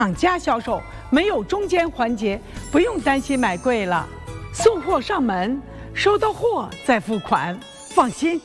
厂家销售，没有中间环节，不用担心买贵了。送货上门，收到货再付款，放心。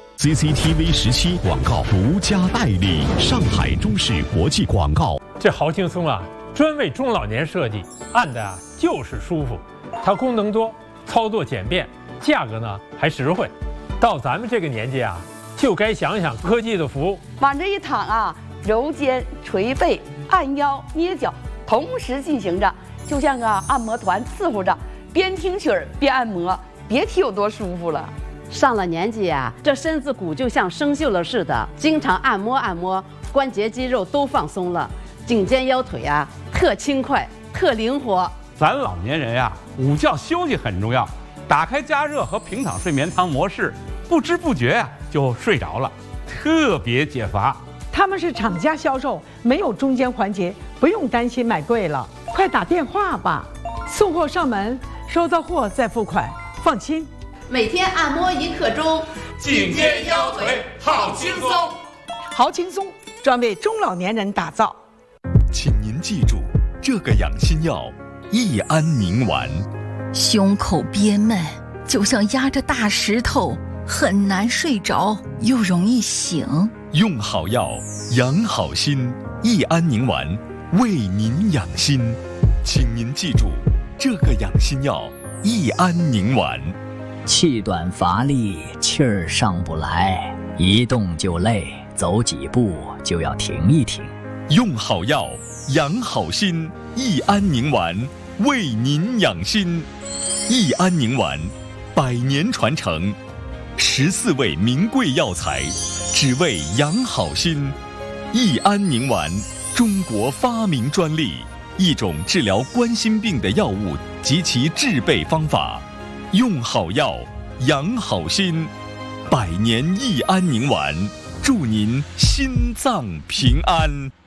CCTV 17广告独家代理，上海中视国际广告。 这豪轻松啊，专为中老年设计，按的啊就是舒服。它功能多，操作简便，价格呢还实惠。到咱们这个年纪啊，就该想想科技的服务。 往这一躺啊，揉肩、捶背、按腰、捏脚，同时进行着，就像个按摩团伺候着，边听曲儿边按摩，别提有多舒服了。 上了年纪啊，这身子骨就像生锈了似的，经常按摩按摩，关节肌肉都放松了，颈肩腰腿啊特轻快、特灵活。 咱老年人呀，午觉休息很重要，打开加热和平躺睡眠汤模式，不知不觉呀就睡着了，特别解乏。 他们是厂家销售，没有中间环节，不用担心买贵了。快打电话吧，送货上门，收到货再付款，放心。 每天按摩1刻钟， 颈肩腰腿好轻松， 好轻松，专为中老年人打造。 请您记住，这个养心药益安宁丸。 胸口憋闷，就像压着大石头，很难睡着，又容易醒。 用好药，养好心，益安宁丸为您养心。请您记住，这个养心药益安宁丸。 气短乏力，气儿上不来，一动就累，走几步就要停一停。 用好药，养好心，益安宁丸为您养心。益安宁丸100年传承，14味名贵药材，只为养好心。益安宁丸，中国发明专利，一种治疗冠心病的药物及其制备方法。用好药，养好心，100年益安宁丸，祝您心脏平安。